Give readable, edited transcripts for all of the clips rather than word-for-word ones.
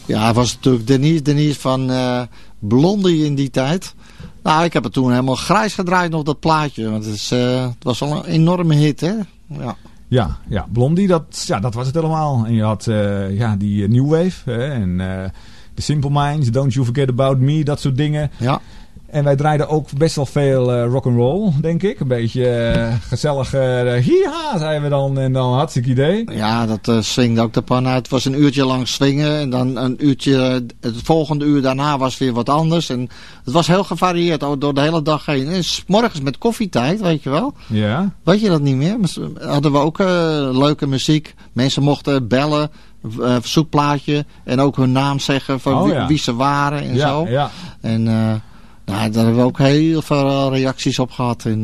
Ja, het was natuurlijk Denise van Blondie in die tijd. Nou, ik heb het toen helemaal grijs gedraaid nog dat plaatje. Want het was al een enorme hit, hè? Ja, Blondie, dat was het helemaal. En je had die New Wave en The Simple Minds, Don't You Forget About Me, dat soort dingen. Ja. En wij draaiden ook best wel veel rock'n'roll, denk ik. Een beetje gezellig hiha, zeiden we dan. En dan hartstikke idee. Ja, dat swingde ook de pan uit. Het was een uurtje lang swingen. En dan een uurtje, het volgende uur daarna was weer wat anders. En het was heel gevarieerd door de hele dag heen. En 's morgens met koffietijd, weet je wel. Ja. Weet je dat niet meer? Hadden we ook leuke muziek. Mensen mochten bellen. Verzoekplaatje. En ook hun naam zeggen van wie ze waren en zo. Ja. En daar hebben we ook heel veel reacties op gehad. En,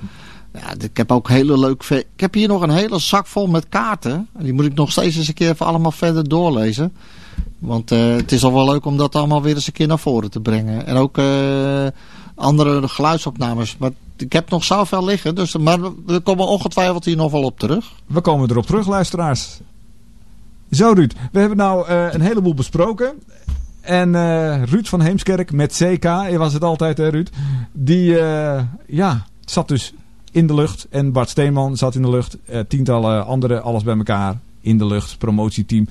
ik heb ook hele leuke... Ik heb hier nog een hele zak vol met kaarten. Die moet ik nog steeds eens een keer even allemaal verder doorlezen. Want het is al wel leuk om dat allemaal weer eens een keer naar voren te brengen. En ook andere geluidsopnames. Maar ik heb nog zoveel liggen. Maar we komen ongetwijfeld hier nog wel op terug. We komen erop terug, luisteraars. Zo, Ruud. We hebben nou een heleboel besproken. En Ruud van Heemskerk met CK, was het altijd, hè, Ruud? Die zat dus in de lucht. En Bart Steenman zat in de lucht. Tientallen anderen, alles bij elkaar in de lucht. Promotieteam.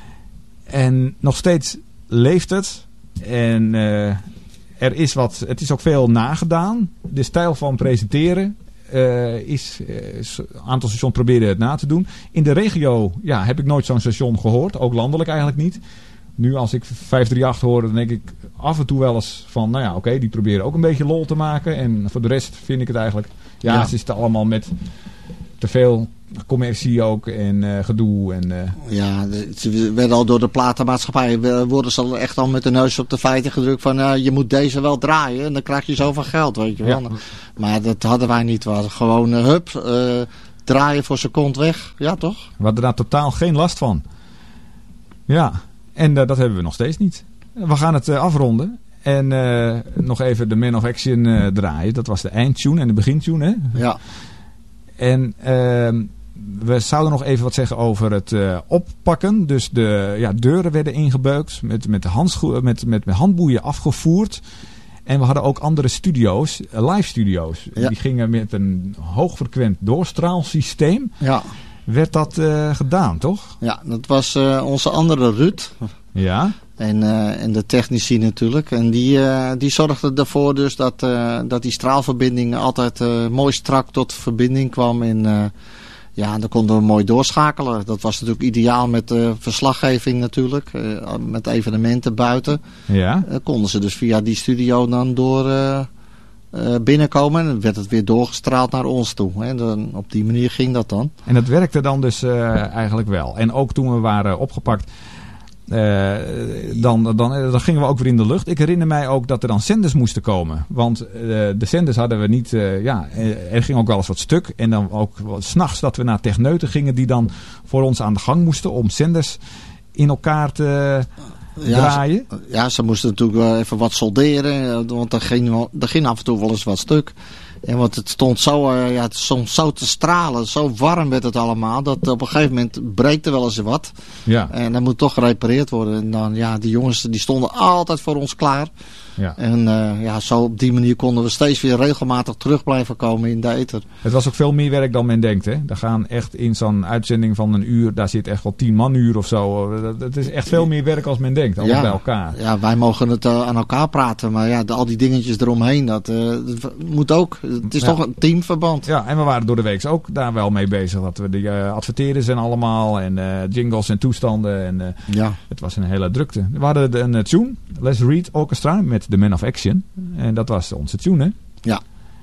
En nog steeds leeft het. En er is het is ook veel nagedaan. De stijl van presenteren een aantal stations proberen het na te doen. In de regio heb ik nooit zo'n station gehoord. Ook landelijk eigenlijk niet. Nu als ik 538 hoor, dan denk ik af en toe wel eens van, die proberen ook een beetje lol te maken. En voor de rest vind ik het eigenlijk, ze zitten allemaal met te veel commercie ook en gedoe. En, ze werden al door de platenmaatschappij, worden ze al echt al met de neus op de feiten gedrukt van, je moet deze wel draaien en dan krijg je zoveel geld, weet je wel. Ja. Maar dat hadden wij niet. We hadden gewoon, draaien voor zijn kont weg. Ja, toch? We hadden daar totaal geen last van. Ja. En dat hebben we nog steeds niet. We gaan het afronden. En nog even de Man of Action draaien. Dat was de eindtune en de begintune. Hè? Ja. En we zouden nog even wat zeggen over het oppakken. Dus de deuren werden ingebeukt. Met handboeien afgevoerd. En we hadden ook andere studio's. Live studio's. Ja. Die gingen met een hoogfrequent doorstraalsysteem. Ja. Werd dat gedaan, toch? Ja, dat was onze andere Ruud. Ja. En de technici natuurlijk. En die zorgde ervoor dus dat die straalverbinding altijd mooi strak tot verbinding kwam. En dan konden we mooi doorschakelen. Dat was natuurlijk ideaal met verslaggeving natuurlijk. Met evenementen buiten. Ja. Konden ze dus via die studio dan door... binnenkomen en dan werd het weer doorgestraald naar ons toe. Hè. Op die manier ging dat dan. En dat werkte dan dus eigenlijk wel. En ook toen we waren opgepakt, dan gingen we ook weer in de lucht. Ik herinner mij ook dat er dan zenders moesten komen. Want de zenders hadden we niet... er ging ook wel eens wat stuk. En dan ook 's nachts dat we naar techneuten gingen die dan voor ons aan de gang moesten om zenders in elkaar te... draaien? Ze moesten natuurlijk wel even wat solderen. Want er ging af en toe wel eens wat stuk. En want het stond zo, het stond zo te stralen. Zo warm werd het allemaal. Dat op een gegeven moment breekt er wel eens wat. Ja. En dat moet toch gerepareerd worden. En dan, die jongens die stonden altijd voor ons klaar. Ja. En zo op die manier konden we steeds weer regelmatig terug blijven komen in de ether. Het was ook veel meer werk dan men denkt. Hè? Daar gaan echt in zo'n uitzending van een uur, daar zit echt wel 10 manuur of zo. Het is echt veel meer werk als men denkt. Alles bij elkaar. Ja, wij mogen het aan elkaar praten. Maar al die dingetjes eromheen, dat moet ook. Het is toch een teamverband. Ja, en we waren door de week ook daar wel mee bezig. Dat we die adverteerders en allemaal. En jingles en toestanden. En het was een hele drukte. We hadden een tune. Les Reed Orchestra met The Man of Action. En dat was onze tune, hè? Ja.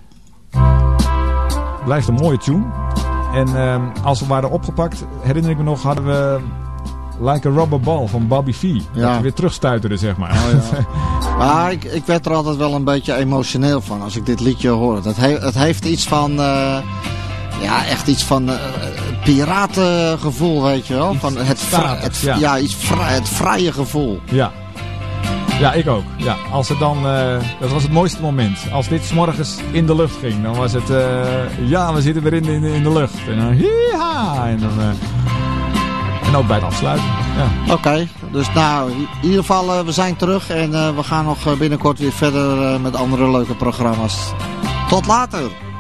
Blijft een mooie tune. En als we waren opgepakt, herinner ik me nog, hadden we Like a Rubber Ball van Bobby V. Dat we weer terugstuiteren, zeg maar. Oh, ja. Maar ik werd er altijd wel een beetje emotioneel van als ik dit liedje hoor. Het heeft iets van... echt iets van piratengevoel, weet je wel. Van het vrije gevoel. Ja. Ja, ik ook. Ja, als het dan, dat was het mooiste moment. Als dit 's morgens in de lucht ging, dan was het, we zitten weer in de lucht. En dan, hiha! En dan, En ook bij het afsluiten. Ja. Oké, dus nou, in ieder geval, we zijn terug en we gaan nog binnenkort weer verder met andere leuke programma's. Tot later!